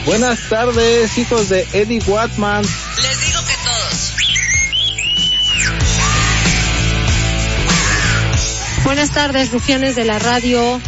Buenas tardes, hijos de Eddie Watman. Les digo que todos. Buenas tardes, rufianes de la radio.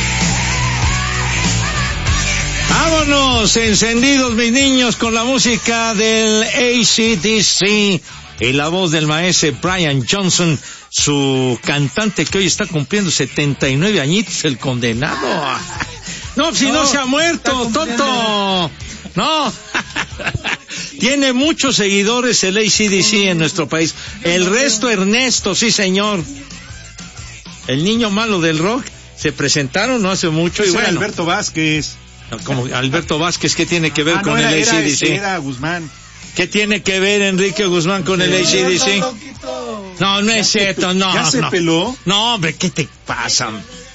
Vámonos, encendidos mis niños, con la música del AC/DC y la voz del maestro Brian Johnson, su cantante que hoy está cumpliendo 79 añitos, el condenado. No, si no se ha muerto, tonto. No. Tiene muchos seguidores el AC/DC en nuestro país. El resto, Ernesto, sí señor. El niño malo del rock se presentaron no hace mucho. Y bueno, Alberto Vázquez. Como Alberto Vázquez, ¿qué tiene que ver con el AC/DC? Era Guzmán. ¿Qué tiene que ver Enrique Guzmán con el AC/DC? No es cierto, no. ¿Ya se peló? No, hombre, ¿qué te pasa?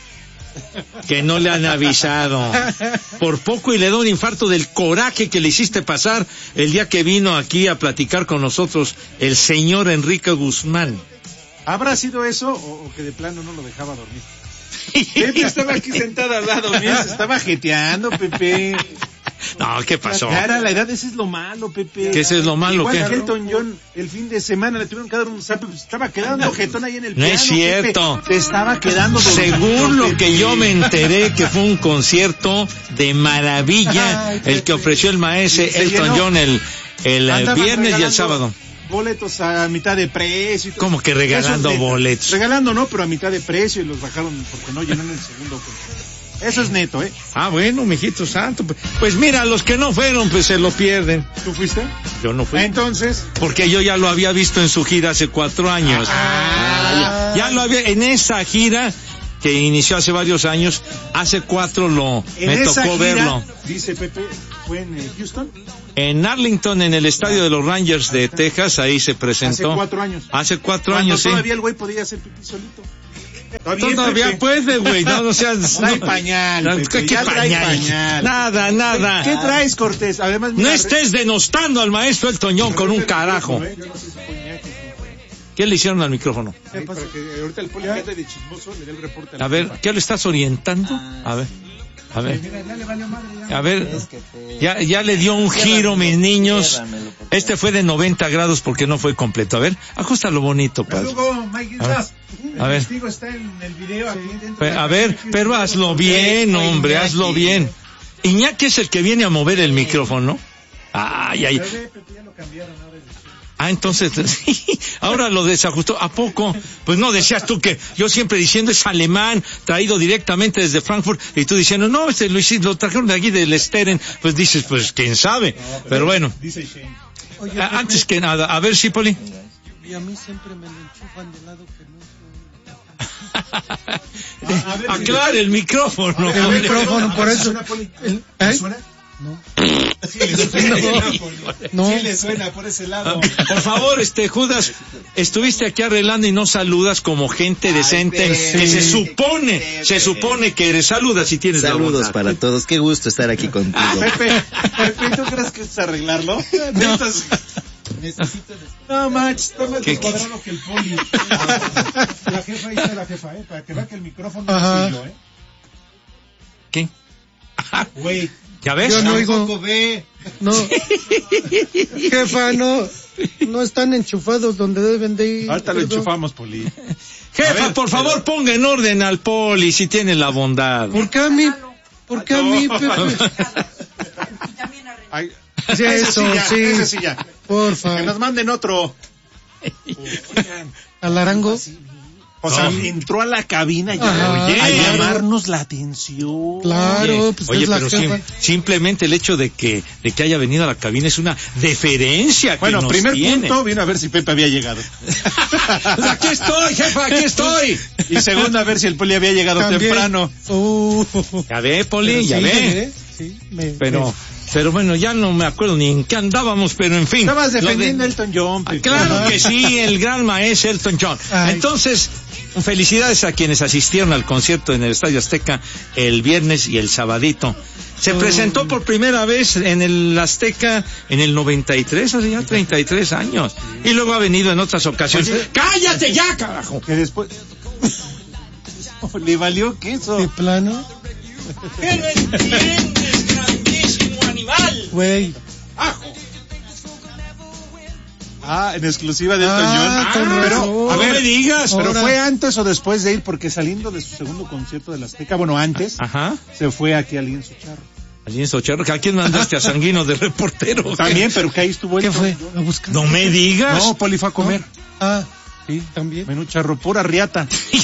Que no le han avisado. Por poco y le da un infarto del coraje que le hiciste pasar el día que vino aquí a platicar con nosotros el señor Enrique Guzmán. ¿Habrá sido eso o que de plano no lo dejaba dormir? Pepe estaba aquí sentado al lado mío, se estaba jeteando, Pepe. No, ¿qué pasó? Cara, la edad, ese es lo malo, Pepe. ¿Qué ese es lo malo? Igual ¿Qué? que Elton John, el fin de semana le tuvieron que dar un zape, pues estaba quedando jetón ahí en el piano. No es cierto. Pepe, te estaba quedando dormido, según lo Pepe. que yo me enteré, que fue un concierto de maravilla el que ofreció el maestro Elton John el viernes y el sábado. Boletos a mitad de precio. ¿Cómo que regalando boletos? Regalando no, pero a mitad de precio y los bajaron porque no llenaron el segundo. Eso es neto, ¿eh? Ah, bueno, mijito santo. Pues mira, los que no fueron, pues se lo pierden. ¿Tú fuiste? Yo no fui. Entonces. Porque yo ya lo había visto en su gira hace 4 años. Ya lo había, en esa gira que inició hace varios años, hace 4 me tocó verlo. Dice Pepe, ¿fue en Houston? En Arlington, en el estadio de los Rangers de Texas, ahí se presentó. Hace 4 años. Hace 4 años, sí. Todavía el güey podía hacer pipí solito. Todavía puede, güey, no seas... Trae pañal, Pepe, ¿Qué pañal? Nada. ¿Qué traes, Cortés? Además, mira, no estés denostando al maestro Elton John con un carajo. ¿Qué le hicieron al micrófono? Para que ahorita el poli de chismoso le dé el reporte. A ver, ¿qué le estás orientando? A ver. A ver, ya le dio un giro, mis niños. Este fue de 90 grados porque no fue completo. A ver, ajustalo bonito, padre. A ver. A ver, pero hazlo bien, hombre, hazlo bien. Iñaki es el que viene a mover el micrófono. Ay. Entonces, ahora lo desajustó. ¿A poco? Pues no, decías tú que yo siempre diciendo es alemán, traído directamente desde Frankfurt, y tú diciendo, no, lo trajeron de aquí del Steren. Pues dices, pues quién sabe. Pero bueno. Oye, antes que nada, a ver, ¿sí, Poli? Y a mí siempre me lo enchufan del lado que no es. Aclare el micrófono. El micrófono, por eso. ¿Suena? No. Sí le suena por ese lado. Por favor, Judas, estuviste aquí arreglando y no saludas como gente decente, que se supone que eres. Saludas si tienes saludos la para todos, qué gusto estar aquí contigo. Pepe, ¿tú crees que es arreglarlo? No, Max, está más descuadrado que el poli. La jefa dice la jefa, para que vea que el micrófono no es suyo, ¿Qué? Güey. ¿Ya ves? Yo no oigo. No. Jefa, no están enchufados donde deben de ir. Ahorita lo enchufamos, Poli. Jefa, por favor, ponga en orden al Poli si tiene la bondad. ¿Por qué a mí? Pepe? Sí, ese sí ya. Porfa. Que nos manden otro. ¿Al Arango? O sea, entró a la cabina a llamarnos la atención. Claro, pues oye, pero simplemente el hecho de que haya venido a la cabina es una deferencia que bueno, nos primer tiene. punto, vino a ver si Pepe había llegado. Pues aquí estoy, jefa, aquí estoy. Y segundo, a ver si el Poli había llegado temprano. Ya ve, Poli, ya ve. Sí, pero bueno, ya no me acuerdo ni en qué andábamos, pero en fin. Estabas defendiendo a Elton John, Pepe. Claro que sí, el gran maestro Elton John. Entonces, felicidades a quienes asistieron al concierto en el Estadio Azteca el viernes y el sabadito. Se presentó por primera vez en el Azteca en el 93, hace ya 33 años. Y luego ha venido en otras ocasiones. Oye, ¡cállate ya, carajo! Que después... ¿Le valió queso? ¿De plano? ¿Qué no entiendes, grandísimo animal? güey. ¡Ajo! En exclusiva de Toñón. Pero, a ver, me digas, pero ¿fue antes o después de ir? Porque saliendo de su segundo concierto de la Azteca, bueno, antes, se fue aquí al Lienzo Charro. ¿Al Lienzo Charro? ¿A quién mandaste? ¿A Sanguino de reportero? También, pero que ahí estuvo él. ¿Qué fue? ¿A buscar? No me digas. No, Poli fue a comer. Sí, también. Menú charro, pura riata.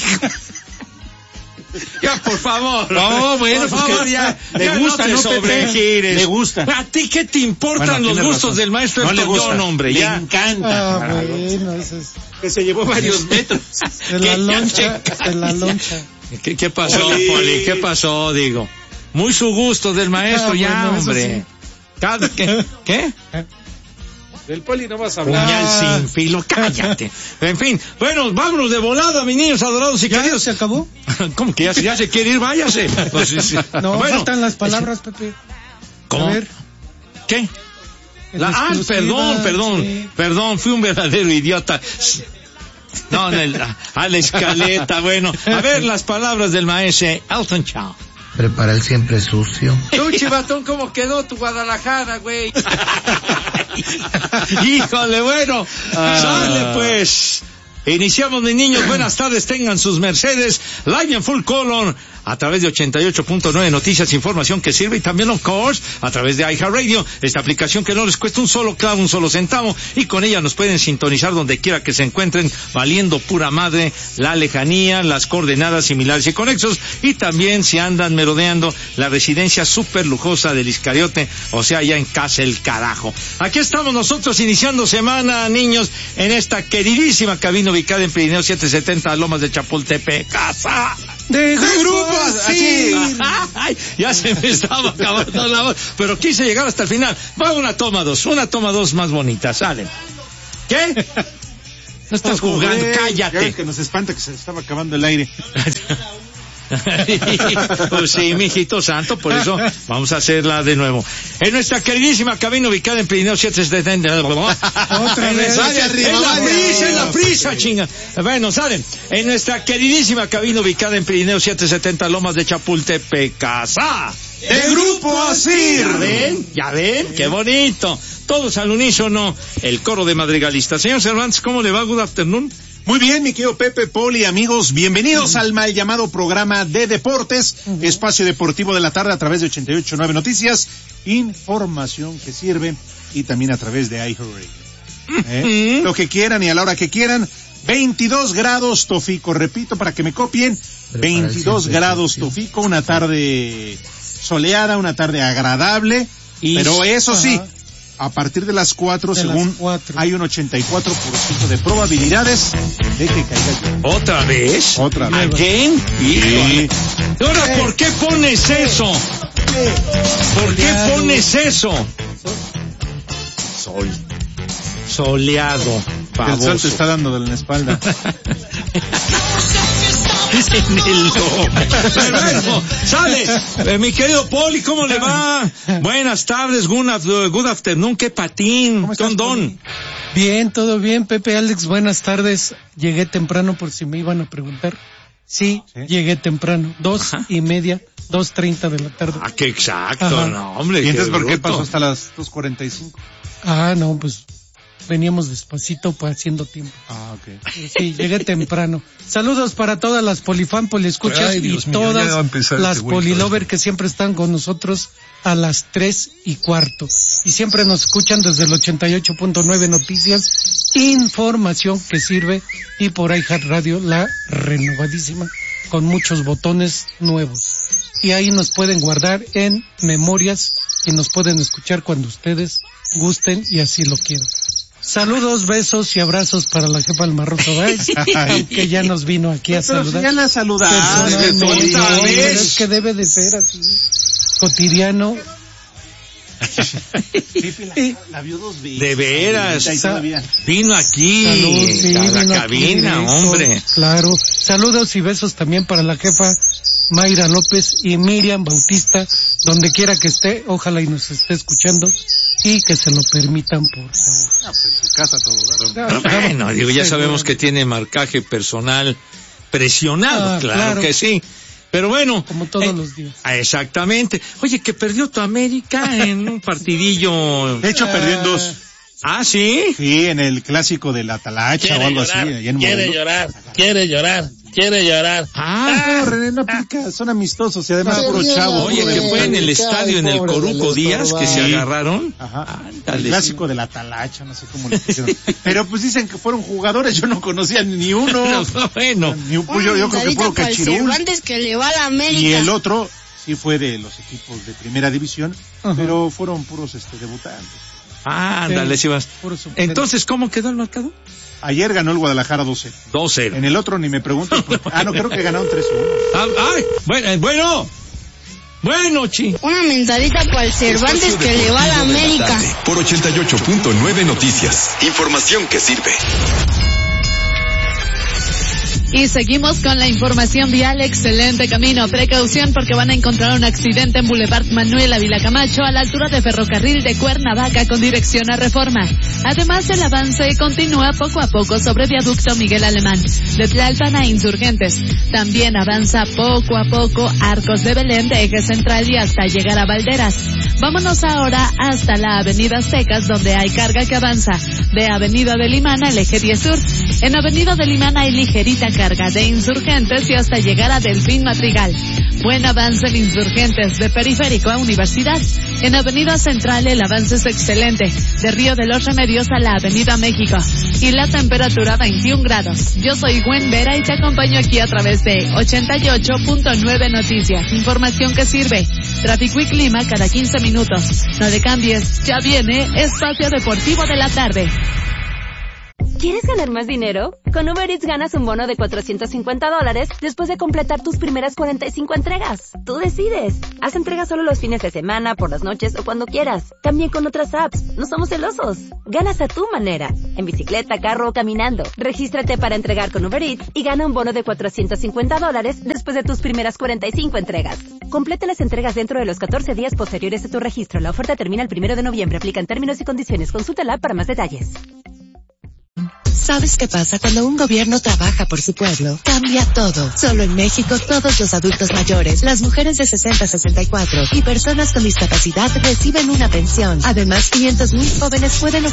Ya, por favor. No, bueno, por favor, ya. Le gusta, no sobregires. Le gusta. ¿A ti qué te importan los gustos del maestro Toñón, hombre? Le encanta. Bueno, eso es... Que se llevó varios metros. De la loncha. ¿Qué pasó, Poli? ¿Qué pasó, digo? Muy su gusto del maestro, ya, bueno, hombre. Sí. ¿Qué? Del Poli no vas a hablar. Puñal sin filo, cállate. En fin, bueno, vámonos de volada, mis niños adorados y queridos. ¿Se acabó? ¿Cómo que ya se quiere ir? Váyase. Pues, sí. No, bueno, faltan las palabras, Pepe. ¿Cómo? A ver. ¿Qué? Perdón, fui un verdadero idiota. No, a la escaleta, bueno. A ver, las palabras del maestro Elton John. Prepara el siempre sucio. Tú, chivatón, ¿cómo quedó tu Guadalajara, güey? Híjole, bueno. Sale, pues. Iniciamos, mis niños. Buenas tardes, tengan sus mercedes. Live en full color a través de 88.9 Noticias, información que sirve, y también, of course, a través de iHeartRadio, esta aplicación que no les cuesta un solo clavo, un solo centavo, y con ella nos pueden sintonizar donde quiera que se encuentren, valiendo pura madre la lejanía, las coordenadas similares y conexos, y también si andan merodeando la residencia súper lujosa del Iscariote, o sea, ya en casa el carajo. Aquí estamos nosotros iniciando semana, niños, en esta queridísima cabina ubicada en Pirineo 770, Lomas de Chapultepec, casa de grupo así. Ay, ya se me estaba acabando la voz, pero quise llegar hasta el final. Va una toma dos más bonita, salen. ¿Qué? No estás jugando, cállate. Que nos espanta que se estaba acabando el aire. Pues sí, mijito santo, por eso vamos a hacerla de nuevo. En nuestra queridísima cabina ubicada en Pirineo 770. Otra vez. En la prisa, chinga. Bueno, salen. En nuestra queridísima cabina ubicada en Pirineo 770, Lomas de Chapultepec, casa de Grupo Asir. ¿Ya ven? Qué bonito. Todos al unísono, el coro de madrigalistas. Señor Cervantes, ¿cómo le va? Good afternoon. Muy bien, mi querido Pepe, Poli, amigos, bienvenidos al mal llamado programa de deportes, espacio deportivo de la tarde a través de 88.9 Noticias, información que sirve, y también a través de iHeartRadio. Lo que quieran y a la hora que quieran. 22 grados Tofico, repito para que me copien, 22 grados Tofico, una tarde soleada, una tarde agradable, pero eso sí, a partir de las 4, hay un 84% de probabilidades de que caiga lluvia. ¿Otra vez? Otra vez. ¿Again? Sí. Ahora, ¿por qué pones eso? ¿Por qué pones eso? Sol. Soleado. El sol te está dando en la espalda. En el lomo. Bueno, sale. Mi querido Poli, ¿cómo le va? Buenas tardes, good afternoon, qué patín. Don. Bien, todo bien, Pepe, Alex, buenas tardes. Llegué temprano por si me iban a preguntar. Sí, llegué temprano, 2:30, 2:30 de la tarde. Ah, qué exacto, no, hombre. ¿Y entonces por qué pasó hasta las 2:45? No, pues veníamos despacito haciendo tiempo. Ok. Sí, llegué temprano. Saludos para todas las polifan, poliescuchas y todas las polilover que siempre están con nosotros a las 3:15. Y siempre nos escuchan desde el 88.9 Noticias, información que sirve, y por iHeartRadio, la renovadísima, con muchos botones nuevos. Y ahí nos pueden guardar en memorias y nos pueden escuchar cuando ustedes gusten y así lo quieran. Saludos, besos y abrazos para la jefa Almarrosa Báez, que ya nos vino aquí a saludar. Pero ya la saludaste. Es que debe de ser así, cotidiano. La vio 2 veces. De veras. Vino aquí a la cabina, hombre. Claro. Saludos y besos también para la jefa Mayra López y Miriam Bautista, donde quiera que esté, ojalá y nos esté escuchando y que se lo permitan, por favor. Pues en su casa todo, ¿verdad? Bueno, digo, ya sabemos que tiene marcaje personal presionado, claro que sí. Pero bueno. Como todos los días. Exactamente. Oye, que perdió tu América en un partidillo. De hecho, perdió en 2. ¿Ah, sí? Sí, en el clásico de la Talacha o algo así. Quiere llorar. No, René, no aplica, son amistosos y además puro chavo. Oye, que fue en el estadio, en el Coruco Díaz, que se agarraron. Ajá. El clásico de la Talacha, no sé cómo le pusieron. Pero pues dicen que fueron jugadores, yo no conocía ni uno. Bueno. Yo creo que puro Cachirul. Que le va a la América. Y el otro sí fue de los equipos de primera división, pero fueron puros debutantes. Ándale, si vas. Entonces, ¿cómo quedó el marcador? Ayer ganó el Guadalajara 2-0. 2-0. En el otro ni me pregunto. No, creo que ganaron 3-1. Bueno, chi. Una mentadita para el Cervantes que le va a la América. Por 88.9 Noticias. Información que sirve. Y seguimos con la información vial. Excelente camino. Precaución porque van a encontrar un accidente en Boulevard Manuel Ávila Camacho a la altura de Ferrocarril de Cuernavaca con dirección a Reforma. Además, el avance continúa poco a poco sobre Viaducto Miguel Alemán, de Tlalpan a Insurgentes. También avanza poco a poco Arcos de Belén de Eje Central y hasta llegar a Valderas. Vámonos ahora hasta la Avenida Aztecas, donde hay carga que avanza de Avenida de Limán al Eje 10 Sur. En Avenida de Limán hay ligerita carga de Insurgentes y hasta llegar a Delfín Madrigal. Buen avance en Insurgentes de Periférico a Universidad. En Avenida Central el avance es excelente, de Río de los Remedios a la Avenida México. Y la temperatura 21 grados. Yo soy Gwen Vera y te acompaño aquí a través de 88.9 Noticias. Información que sirve. Tráfico y clima cada 15 minutos. No le cambies, ya viene Espacio Deportivo de la Tarde. ¿Quieres ganar más dinero? Con Uber Eats ganas un bono de $450 después de completar tus primeras 45 entregas. Tú decides. Haz entregas solo los fines de semana, por las noches o cuando quieras. También con otras apps. No somos celosos. Ganas a tu manera. En bicicleta, carro o caminando. Regístrate para entregar con Uber Eats y gana un bono de $450 después de tus primeras 45 entregas. Completa las entregas dentro de los 14 días posteriores a tu registro. La oferta termina el 1 de noviembre. Aplican términos y condiciones. Consúltala para más detalles. ¿Sabes qué pasa cuando un gobierno trabaja por su pueblo? Cambia todo. Solo en México, todos los adultos mayores, las mujeres de 60 a 64 y personas con discapacidad reciben una pensión. Además, 500,000 jóvenes pueden obtener